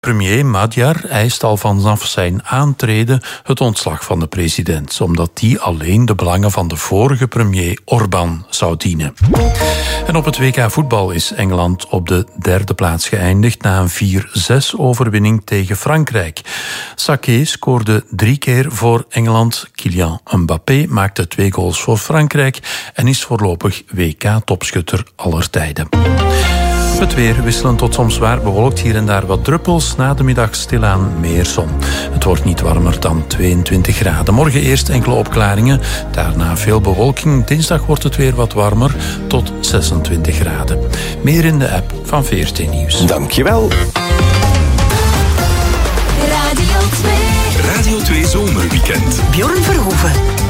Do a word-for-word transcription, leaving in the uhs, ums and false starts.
Premier Magyar eist al vanaf zijn aantreden het ontslag van de president, omdat die alleen de belangen van de vorige premier Orbán zou dienen. En op het W K voetbal is Engeland op de derde plaats geëindigd na een vier zes overwinning tegen Frankrijk. Saké scoorde drie keer voor Engeland. Kylian Mbappé maakte twee goals voor Frankrijk en is voorlopig W K-topschutter aller tijden. Het weer wisselend tot soms zwaar bewolkt, hier en daar wat druppels. Na de middag stilaan meer zon. Het wordt niet warmer dan tweeëntwintig graden. Morgen eerst enkele opklaringen, daarna veel bewolking. Dinsdag wordt het weer wat warmer, tot zesentwintig graden. Meer in de app van V R T Nieuws. Dankjewel. Radio twee. Radio twee Zomerweekend. Bjorn Verhoeven.